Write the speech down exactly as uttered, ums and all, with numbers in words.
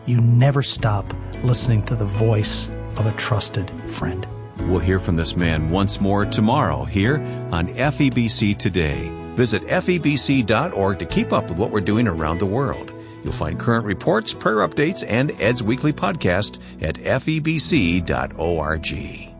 you never stop listening to the voice of a trusted friend. We'll hear from this man once more tomorrow here on F E B C Today. Visit F E B C dot org to keep up with what we're doing around the world. You'll find current reports, prayer updates, and Ed's weekly podcast at F E B C dot org.